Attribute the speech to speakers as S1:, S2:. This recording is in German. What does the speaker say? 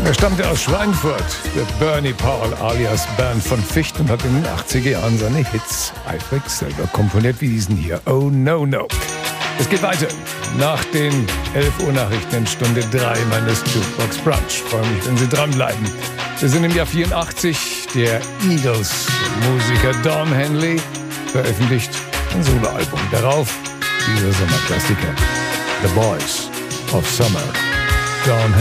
S1: Er stammte aus Schweinfurt, der Bernie Paul alias Bernd von Ficht, und hat in den 80er Jahren seine Hits eifrig selber komponiert, wie diesen hier, Oh No No. Es geht weiter. Nach den 11 Uhr Nachrichten in Stunde 3 meines Jukebox Brunch. Ich freue mich, wenn Sie dranbleiben. Wir sind im Jahr 84. Der Eagles-Musiker Don Henley veröffentlicht ein Soloalbum. Darauf dieser Sommerklassiker, The Boys of Summer. Don